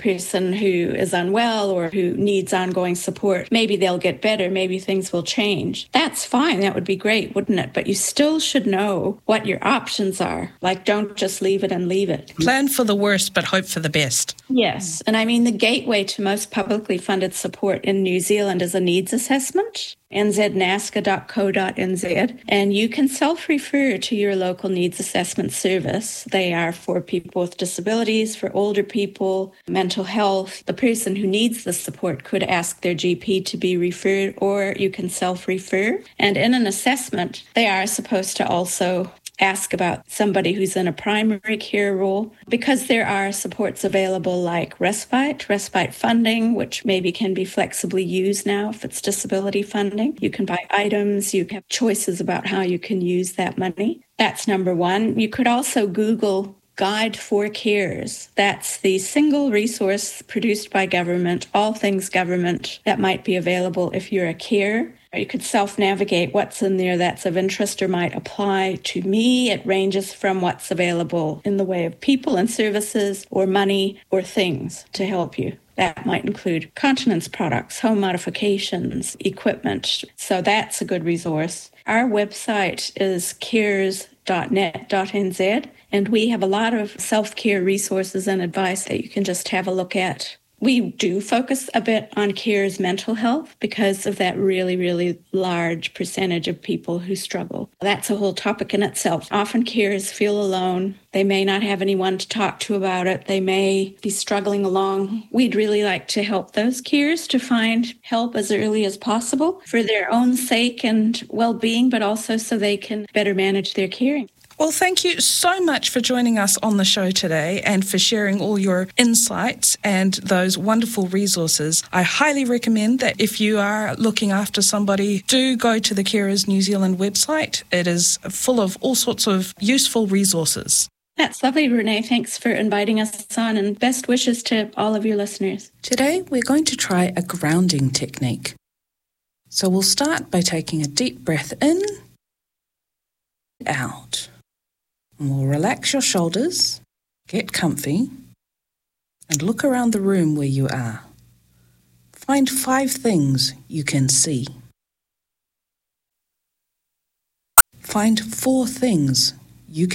person who is unwell or who needs ongoing support, maybe they'll get better, maybe things will change. That's fine. That would be great, wouldn't it? But you still should know what your options are. Like, don't just leave it and leave it. Plan for the worst, but hope for the best. Yes. And I mean, the gateway to most publicly funded support in New Zealand is a needs assessment, nznasca.co.nz, and you can self-refer to your local needs assessment service. They are for people with disabilities, for older people, mental health. The person who needs the support could ask their GP to be referred, or you can self-refer. And in an assessment, they are supposed to also ask about somebody who's in a primary care role, because there are supports available like respite funding, which maybe can be flexibly used now if it's disability funding. You can buy items, you have choices about how you can use that money. That's number one. You could also Google Guide for Cares. That's the single resource produced by government, all things government, that might be available if you're a carer. You could self-navigate what's in there that's of interest or might apply to me. It ranges from what's available in the way of people and services or money or things to help you. That might include continence products, home modifications, equipment. So that's a good resource. Our website is cares.net.nz, and we have a lot of self-care resources and advice that you can just have a look at. We do focus a bit on care's mental health because of that really, really large percentage of people who struggle. That's a whole topic in itself. Often carers feel alone. They may not have anyone to talk to about it. They may be struggling along. We'd really like to help those carers to find help as early as possible for their own sake and well-being, but also so they can better manage their caring. Well, thank you so much for joining us on the show today and for sharing all your insights and those wonderful resources. I highly recommend that if you are looking after somebody, do go to the Carers New Zealand website. It is full of all sorts of useful resources. That's lovely, Renee. Thanks for inviting us on, and best wishes to all of your listeners. Today, we're going to try a grounding technique. So we'll start by taking a deep breath in, out. And we'll relax your shoulders, get comfy, and look around the room where you are. Find 5 things you can see. Find 4 things